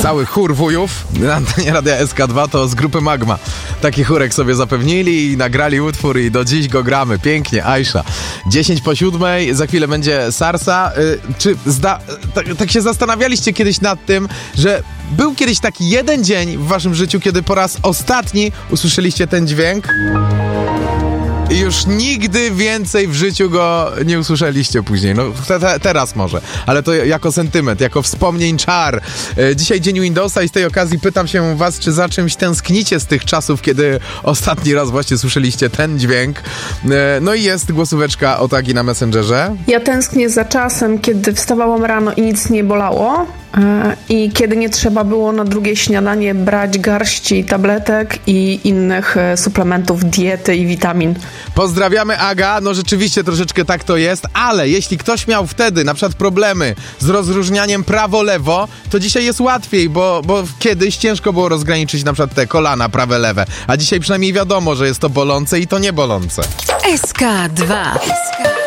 Cały chór wujów na antenie Radia SK2 to z grupy Magma. Taki chórek sobie zapewnili i nagrali utwór i do dziś go gramy. Pięknie, Aisha. 6:50, za chwilę będzie Sarsa. Tak się zastanawialiście kiedyś nad tym, że był kiedyś taki jeden dzień w waszym życiu, kiedy po raz ostatni usłyszeliście ten dźwięk? I już nigdy więcej w życiu go nie usłyszeliście później. No teraz może, ale to jako sentyment, jako wspomnień czar. Dzisiaj dzień Windowsa i z tej okazji pytam się was, czy za czymś tęsknicie z tych czasów, kiedy ostatni raz właśnie słyszeliście ten dźwięk. No i jest głosóweczka o tagi na Messengerze. Ja tęsknię za czasem, kiedy wstawałam rano i nic nie bolało. I kiedy nie trzeba było na drugie śniadanie brać garści tabletek i innych suplementów diety i witamin. Pozdrawiamy, Aga. No rzeczywiście troszeczkę tak to jest, ale jeśli ktoś miał wtedy na przykład problemy z rozróżnianiem prawo-lewo, to dzisiaj jest łatwiej, bo kiedyś ciężko było rozgraniczyć na przykład te kolana prawe-lewe, a dzisiaj przynajmniej wiadomo, że jest to bolące i to nie bolące. SK2.